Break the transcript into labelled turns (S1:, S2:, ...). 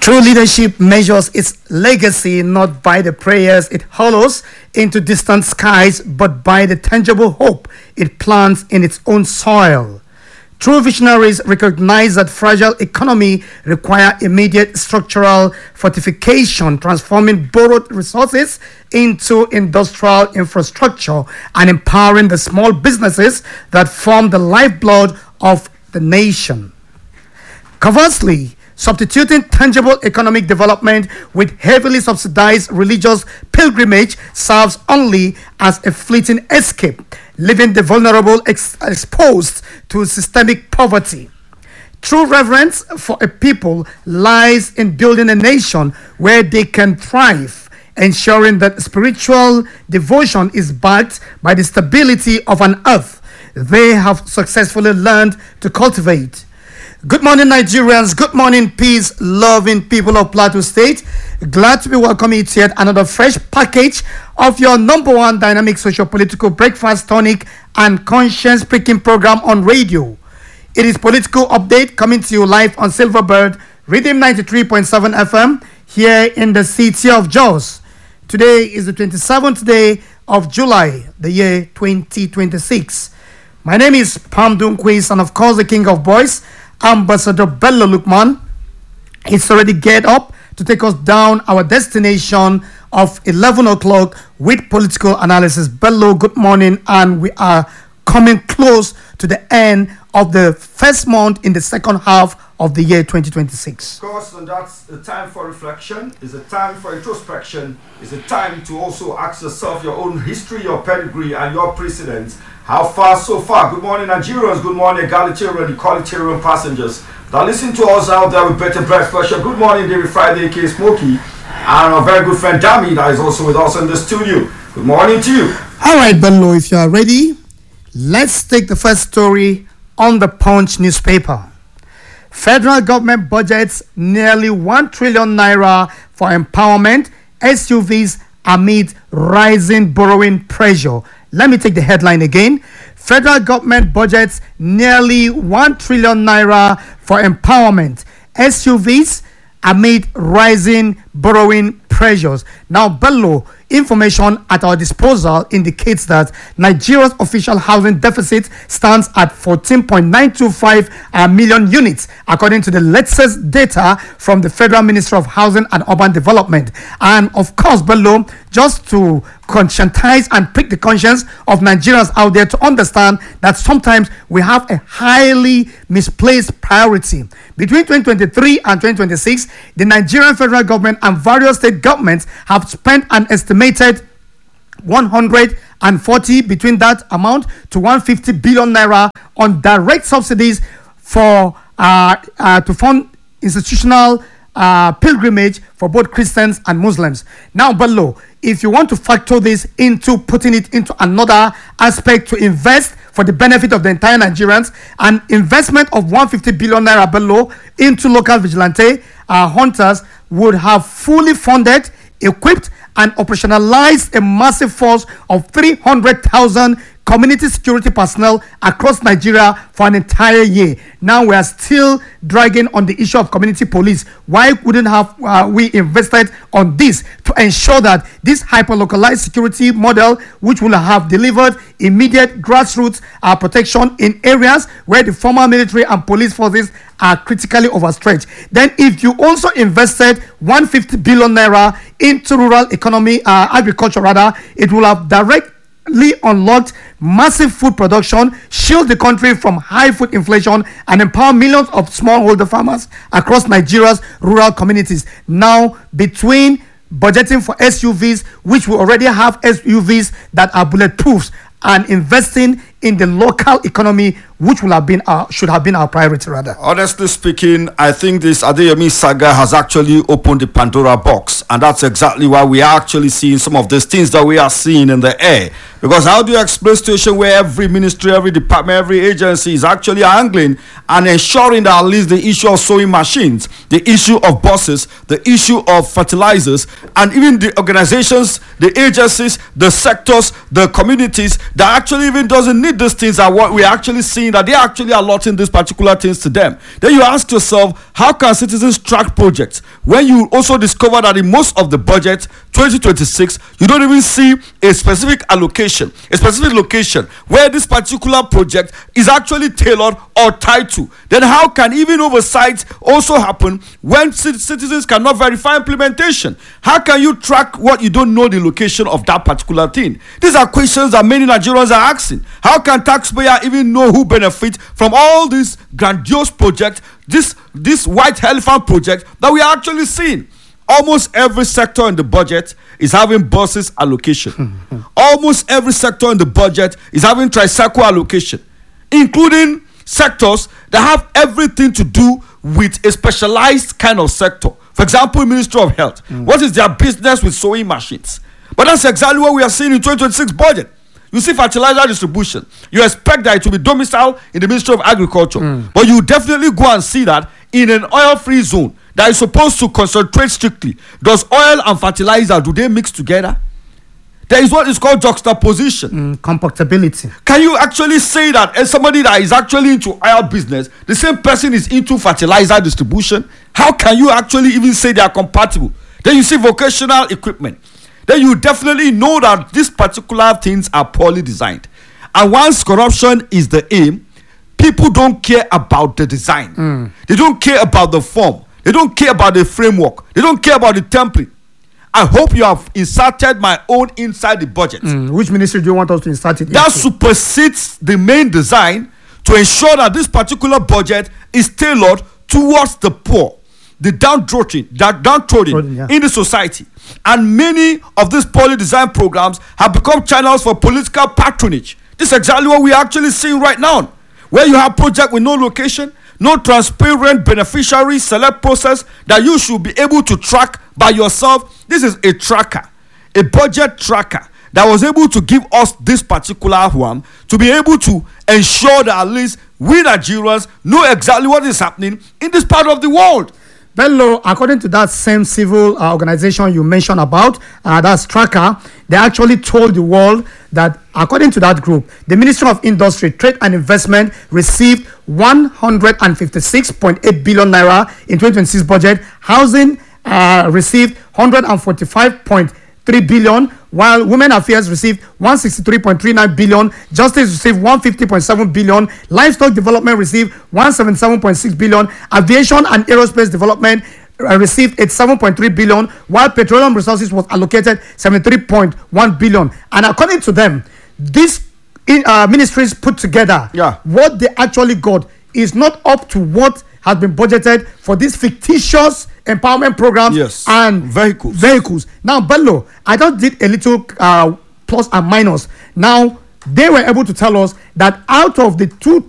S1: True leadership measures its legacy not by the prayers it hollows into distant skies, but by the tangible hope it plants in its own soil. True visionaries recognize that fragile economy require immediate structural fortification, transforming borrowed resources into industrial infrastructure and empowering the small businesses that form the lifeblood of the nation. Conversely, substituting tangible economic development with heavily subsidized religious pilgrimage serves only as a fleeting escape, leaving the vulnerable exposed to systemic poverty. True reverence for a people lies in building a nation where they can thrive, ensuring that spiritual devotion is backed by the stability of an earth they have successfully learned to cultivate. Good morning, Nigerians. Good morning, peace-loving people of Plateau State. Glad to be welcoming you to yet another fresh package of your number one dynamic socio-political breakfast tonic and conscience-pricking program on radio. It is Political Update coming to you live on Silverbird, Rhythm 93.7 FM here in the city of Jos. Today is the 27th day of July, the year 2026. My name is Pam Dunquist, and of course the King of Boys, Ambassador Bello Lukman. It's already geared up to take us down our destination of 11 o'clock with political analysis. Bello, good morning, and we are coming close to the end of the first month in the second half of the year 2026.
S2: Of course, and that's a time for reflection, it's a time for introspection, it's a time to also ask yourself your own history, your pedigree, and your precedents. How far so far? Good morning, Nigerians. Good morning, egalitarian, equalitarian passengers that listen to us out there with better breath pressure. Good morning, David Friday, K. Smokey, and our very good friend Dami that is also with us in the studio. Good morning to you.
S1: All right, Bello, if you are ready, let's take the first story on the Punch newspaper. Federal government budgets nearly 1 trillion naira for empowerment SUVs amid rising borrowing pressure. Let me take the headline again. Federal government budgets nearly 1 trillion naira for empowerment SUVs amid rising borrowing pressures. Now, Bello, information at our disposal indicates that Nigeria's official housing deficit stands at 14.925 million units, according to the latest data from the Federal Ministry of Housing and Urban Development. And of course, Bello, just to conscientize and prick the conscience of Nigerians out there to understand that sometimes we have a highly misplaced priority. Between 2023 and 2026, the Nigerian federal government and various state governments have spent an estimated 140 between that amount to 150 billion naira on direct subsidies for to fund institutional pilgrimage for both Christians and Muslims. Now, Bello, if you want to factor this into putting it into another aspect to invest for the benefit of the entire Nigerians, an investment of 150 billion naira, Bello, into local vigilante hunters would have fully funded, equipped, and operationalized a massive force of 300,000 community security personnel across Nigeria for an entire year. Now we are still dragging on the issue of community police. Why wouldn't have we invested on this to ensure that this hyper-localized security model, which will have delivered immediate grassroots protection in areas where the former military and police forces are critically overstretched? Then if you also invested 150 billion naira into rural economy, agriculture rather, it will have directly unlocked massive food production, shield the country from high food inflation, and empower millions of smallholder farmers across Nigeria's rural communities. Now, between budgeting for SUVs, which we already have SUVs that are bulletproof, and investing in the local economy, which will have been should have been our priority rather.
S2: Honestly speaking, I think this Adeyemi saga has actually opened the Pandora box, and that's exactly why we are actually seeing some of these things that we are seeing in the air. Because how do you explain a situation where every ministry, every department, every agency is actually angling and ensuring that at least the issue of sewing machines, the issue of buses, the issue of fertilizers, and even the organizations, the agencies, the sectors, the communities that actually even doesn't need these things are what we're actually seeing seeing that they are actually allotting these particular things to them. Then you ask yourself, how can citizens track projects when you also discover that in most of the budget 2026 you don't even see a specific allocation, a specific location where this particular project is actually tailored or tied to? Then how can even oversight also happen when citizens cannot verify implementation? How can you track what you don't know the location of that particular thing? These are questions that many Nigerians are asking. How can taxpayer even know who benefits from all these grandiose projects, this white elephant project that we are actually seeing? Almost every sector in the budget is having buses allocation. Almost every sector in the budget is having tricycle allocation, including sectors that have everything to do with a specialized kind of sector. For example, Ministry of Health. What is their business with sewing machines? But that's exactly what we are seeing in 2026 budget. You see fertilizer distribution. You expect that it will be domiciled in the Ministry of Agriculture. But you definitely go and see that in an oil-free zone that is supposed to concentrate strictly. Does oil and fertilizer, do they mix together? There is what is called juxtaposition.
S1: Compatibility.
S2: Can you actually say that as somebody that is actually into oil business, the same person is into fertilizer distribution? How can you actually even say they are compatible? Then you see vocational equipment. Then you definitely know that these particular things are poorly designed. And once corruption is the aim, people don't care about the design. They don't care about the form. They don't care about the framework. They don't care about the template. I hope you have inserted my own inside the budget.
S1: Which ministry do you want us to insert it
S2: That
S1: into?
S2: supersedes the main design to ensure that this particular budget is tailored towards the poor, the downtrodden
S1: Yeah.
S2: in the society. And many of these poorly designed programs have become channels for political patronage. This is exactly what we are actually seeing right now, where you have projects with no location, no transparent beneficiary select process that you should be able to track by yourself. This is a tracker, a budget tracker that was able to give us this particular one to be able to ensure that at least we Nigerians know exactly what is happening in this part of the world.
S1: Bello, according to that same civil organization you mentioned about, that's Tracker, they actually told the world that according to that group, the Ministry of Industry, Trade and Investment received 156.8 billion naira in 2026 budget. Housing received 145.3 billion, while Women Affairs received 163.39 billion, Justice received 150.7 billion, Livestock Development received 177.6 billion, Aviation and Aerospace Development received 87.3 billion, while Petroleum Resources was allocated 73.1 billion. And according to them, these ministries put together, what they actually got is not up to what has been budgeted for these fictitious empowerment programs and vehicles. Now, Bello, I just did a little plus and minus. Now, they were able to tell us that out of the